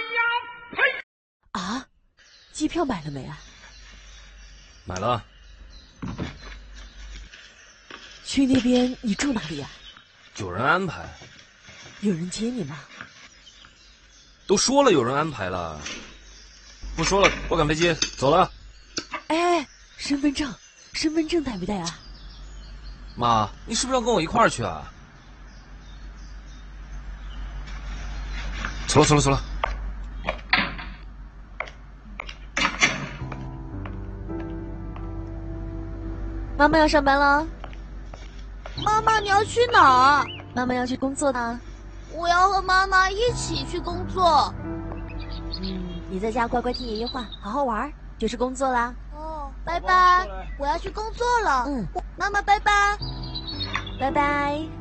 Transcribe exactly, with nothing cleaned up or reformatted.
呀！呸！ 啊，机票买了没啊？ 买了。 去那边你住哪里啊？ 有人安排。 有人接你吗？ 都说了有人安排了。不说了，我赶飞机走了。 哎，身份证，身份证带没带啊？ 妈，你是不是要跟我一块儿去啊？走了走了走了。 妈妈要上班了。 妈妈，你要去哪儿？ 妈妈要去工作的。 我要和妈妈一起去工作。 嗯，你在家乖乖听爷爷话，好好玩，就是工作啦。 哦，拜拜，我要去工作了。 嗯， 妈妈拜拜， 拜拜。